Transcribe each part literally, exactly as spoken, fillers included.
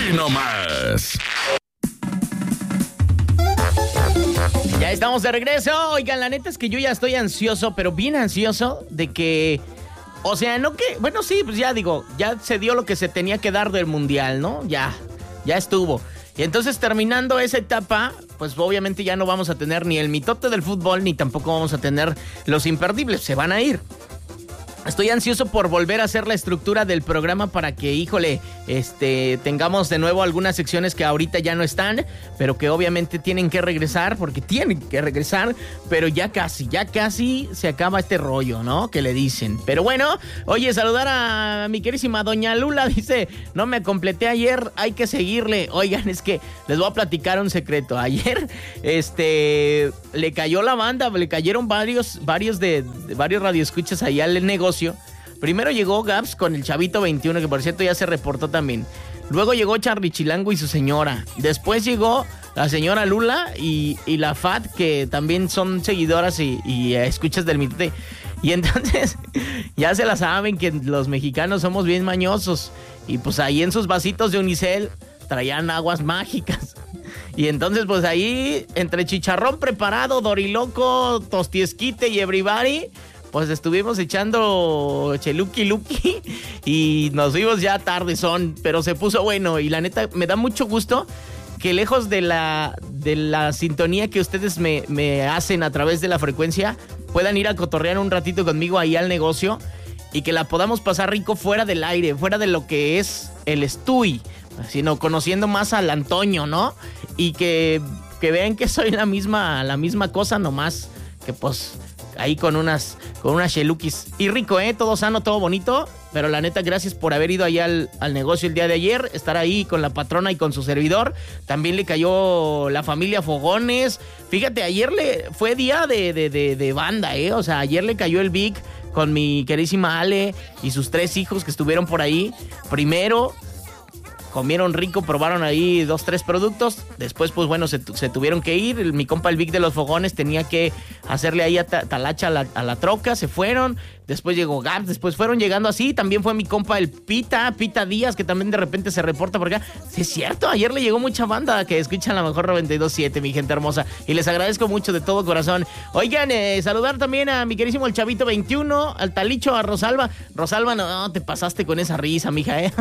no más. Ya estamos de regreso. Oigan, la neta es que yo ya estoy ansioso, pero bien ansioso de que... O sea, no que... Bueno, sí, pues ya digo, ya se dio lo que se tenía que dar del Mundial, ¿no? Ya, ya estuvo. Y entonces, terminando esa etapa, pues obviamente ya no vamos a tener ni el mitote del fútbol, ni tampoco vamos a tener los imperdibles. Se van a ir. Estoy ansioso por volver a hacer la estructura del programa para que, híjole, este, tengamos de nuevo algunas secciones que ahorita ya no están, pero que obviamente tienen que regresar, porque tienen que regresar, pero ya casi, ya casi se acaba este rollo, ¿no? Que le dicen. Pero bueno, oye, saludar a mi querísima doña Lula, dice, no me completé ayer, hay que seguirle. Oigan, es que les voy a platicar un secreto. Ayer, este, le cayó la banda, le cayeron varios, varios de, de varios radioescuchas ahí al negocio. Primero llegó Gaps con el Chavito veintiuno, que por cierto ya se reportó también. Luego llegó Charlie Chilango y su señora. Después llegó la señora Lula y, y la Fat, que también son seguidoras y, y escuchas del mitote. Y entonces ya se la saben que los mexicanos somos bien mañosos. Y pues ahí en sus vasitos de unicel traían aguas mágicas. Y entonces pues ahí entre chicharrón preparado, doriloco, tostiesquite y everybody... Pues estuvimos echando cheluki luki y nos fuimos ya tarde son, pero se puso bueno. Y la neta, me da mucho gusto que lejos de la, de la sintonía que ustedes me, me hacen a través de la frecuencia, puedan ir a cotorrear un ratito conmigo ahí al negocio y que la podamos pasar rico fuera del aire, fuera de lo que es el estuy, sino conociendo más al Antonio, ¿no? Y que, que vean que soy la misma, la misma cosa nomás, que pues... Ahí con unas con unas chelukis. Y rico, ¿eh? Todo sano, todo bonito. Pero la neta, gracias por haber ido ahí al, al negocio el día de ayer. Estar ahí con la patrona y con su servidor. También le cayó la familia Fogones. Fíjate, ayer le fue día de, de, de, de banda, ¿eh? O sea, ayer le cayó el Vic con mi querísima Ale y sus tres hijos que estuvieron por ahí. Primero... Comieron rico, probaron ahí dos, tres productos. Después, pues bueno, se, se tuvieron que ir. Mi compa el Vic de los Fogones tenía que hacerle ahí a ta, talacha a la, a la troca. Se fueron. Después llegó Gaps. Después fueron llegando así. También fue mi compa el Pita, Pita Díaz, que también de repente se reporta por acá. Sí, es cierto. Ayer le llegó mucha banda que escuchan la mejor noventa y dos punto siete, mi gente hermosa. Y les agradezco mucho de todo corazón. Oigan, eh, saludar también a mi querísimo el Chavito veintiuno, al Talicho, a Rosalba. Rosalba, no, no te pasaste con esa risa, mija, ¿eh?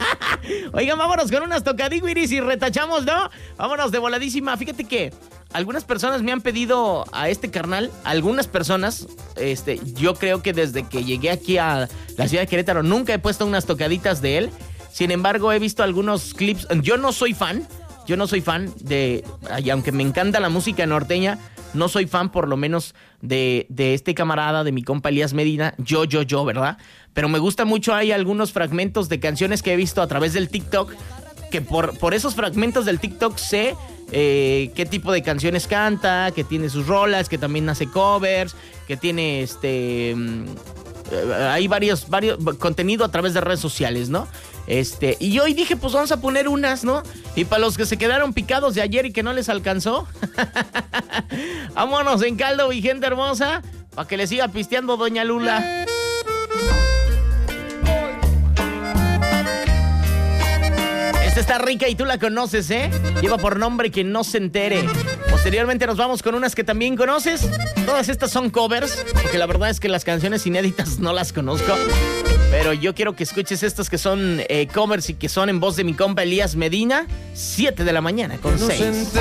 Oigan, vámonos con unas tocadiguiris y retachamos, ¿no? Vámonos de voladísima. Fíjate que algunas personas me han pedido a este carnal, algunas personas, este, yo creo que desde que llegué aquí a la ciudad de Querétaro nunca he puesto unas tocaditas de él. Sin embargo, he visto algunos clips. Yo no soy fan, yo no soy fan de, y aunque me encanta la música norteña, no soy fan por lo menos de, de este camarada, de mi compa Elías Medina, yo, yo, yo, ¿verdad? Pero me gusta mucho, hay algunos fragmentos de canciones que he visto a través del TikTok, que por, por esos fragmentos del TikTok sé eh, qué tipo de canciones canta, que tiene sus rolas, que también hace covers, que tiene este... Eh, hay varios, varios contenido a través de redes sociales, ¿no? Este, y hoy dije, pues vamos a poner unas, ¿no? Y para los que se quedaron picados de ayer y que no les alcanzó, vámonos en caldo, mi gente hermosa, para que le siga pisteando doña Lula. Esta está rica y tú la conoces, ¿eh? Lleva por nombre Quien No Se Entere. Posteriormente nos vamos con unas que también conoces. Todas estas son covers, porque la verdad es que las canciones inéditas no las conozco. Pero yo quiero que escuches estas que son eh, covers y que son en voz de mi compa Elías Medina. siete de la mañana con seis.